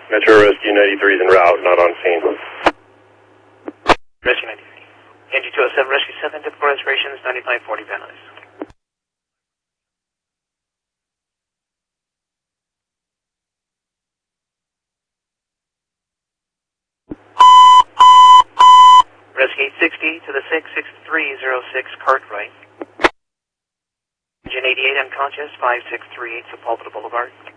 Metro Rescue 93 is en route, not on scene. Rescue 93. NG 207, Rescue 7, typical respiration is 9540 Van Nuys. Rescue 860 to the 66306 Cartwright. Engine 88 unconscious, 5638 Sepulveda Boulevard.